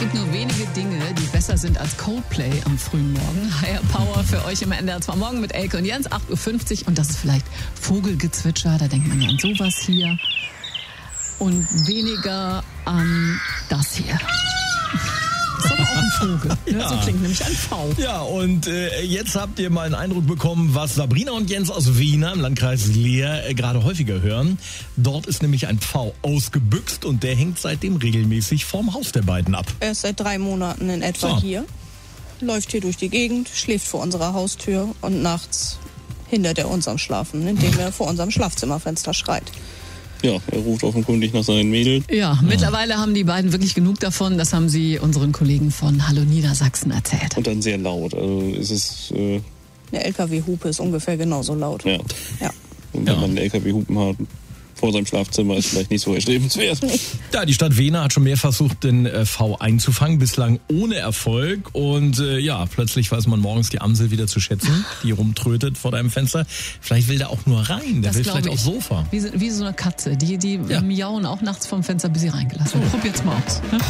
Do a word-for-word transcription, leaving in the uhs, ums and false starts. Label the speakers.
Speaker 1: gibt nur wenige Dinge, die besser sind als Coldplay am frühen Morgen. Higher Power für euch im N D R zwei Morgen mit Elke und Jens, acht Uhr fünfzig. Und das ist vielleicht Vogelgezwitscher, da denkt man ja an sowas hier. Und weniger an das hier. Das ist aber auch ein Vogel. Ne?
Speaker 2: Ja.
Speaker 1: So klingt nämlich ein V.
Speaker 2: Ja, und äh, jetzt habt ihr mal einen Eindruck bekommen, was Sabrina und Jens aus Wiener im Landkreis Leer äh, gerade häufiger hören. Dort ist nämlich ein Pfau ausgebüxt und der hängt seitdem regelmäßig vorm Haus der beiden ab.
Speaker 3: Er ist seit drei Monaten in etwa
Speaker 2: So.
Speaker 3: hier, läuft hier durch die Gegend, schläft vor unserer Haustür und nachts hindert er uns am Schlafen, indem er vor unserem Schlafzimmerfenster schreit.
Speaker 4: Ja, er ruft offenkundig nach seinen Mädels.
Speaker 1: Ja, mittlerweile haben die beiden wirklich genug davon. Das haben sie unseren Kollegen von Hallo Niedersachsen erzählt.
Speaker 4: Und dann sehr laut. Also es ist, äh,
Speaker 3: Eine L K W-Hupe ist ungefähr genauso laut.
Speaker 4: ja.
Speaker 3: Ja.
Speaker 4: Und wenn
Speaker 2: Ja.
Speaker 4: man einen L K W-Hupen hat vor seinem Schlafzimmer, ist vielleicht nicht so erstrebenswert.
Speaker 2: Ja, die Stadt Wiener hat schon mehr versucht, den äh, V einzufangen, bislang ohne Erfolg. Und äh, ja, plötzlich weiß man morgens die Amsel wieder zu schätzen, die rumtrötet vor deinem Fenster. Vielleicht will der auch nur rein, der
Speaker 1: Das
Speaker 2: will
Speaker 1: glaube
Speaker 2: vielleicht
Speaker 1: ich.
Speaker 2: aufs Sofa.
Speaker 1: Wie, so- wie so eine Katze, die, die
Speaker 2: Ja.
Speaker 1: miauen auch nachts vom Fenster, bis sie reingelassen werden. Probiert's mal aus. Ne?